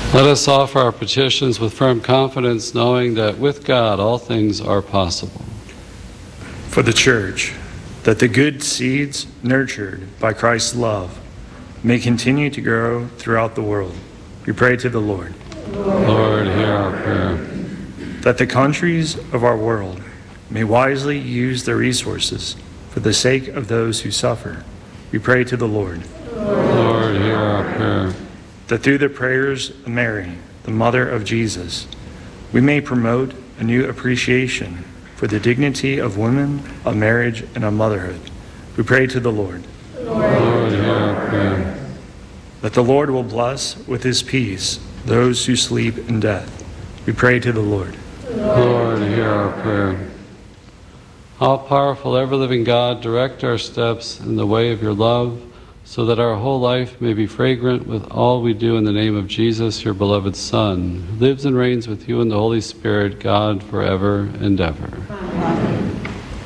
Let us offer our petitions with firm confidence, knowing that with God all things are possible. For the Church, that the good seeds nurtured by Christ's love may continue to grow throughout the world, we pray to the Lord. Lord, hear our prayer. That the countries of our world may wisely use their resources for the sake of those who suffer, we pray to the Lord. Lord, hear our prayer. That through the prayers of Mary, the Mother of Jesus, we may promote a new appreciation for the dignity of women, of marriage, and of motherhood, we pray to the Lord. Lord, hear our prayer. That the Lord will bless with his peace those who sleep in death, we pray to the Lord. Lord, hear our prayer. All-powerful, ever-living God, direct our steps in the way of your love, so that our whole life may be fragrant with all we do in the name of Jesus, your beloved Son, who lives and reigns with you in the Holy Spirit, God, forever and ever. Amen.